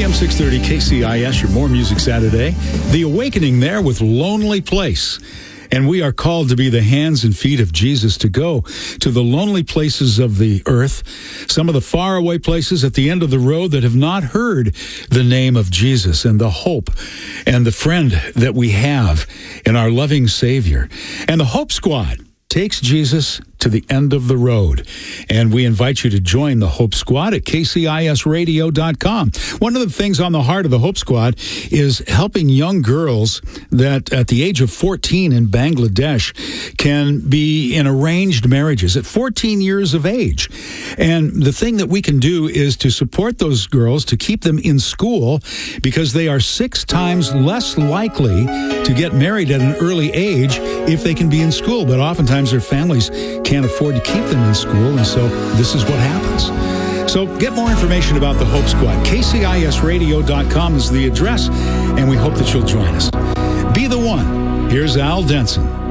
AM 630 KCIS, your More Music Saturday. The Awakening there with Lonely Place. And we are called to be the hands and feet of Jesus, to go to the lonely places of the earth, some of the faraway places at the end of the road that have not heard the name of Jesus and the hope and the friend that we have in our loving Savior. And the Hope Squad takes Jesus to the end of the road. And we invite you to join the Hope Squad at kcisradio.com. One of the things on the heart of the Hope Squad is helping young girls that at the age of 14 in Bangladesh can be in arranged marriages at 14 years of age. And the thing that we can do is to support those girls, to keep them in school, because they are 6 times less likely to get married at an early age if they can be in school. But oftentimes their families can't afford to keep them in school, and so this is what happens. So get more information about the Hope Squad. kcisradio.com is the address, and we hope that you'll join us. Be the one. Here's Al Denson.